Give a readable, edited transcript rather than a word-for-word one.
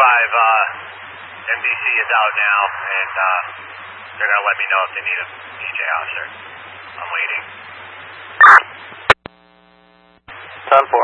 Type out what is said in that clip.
MDC is out now, and they're going to let me know if they need a DJ officer. I'm waiting. 10-4.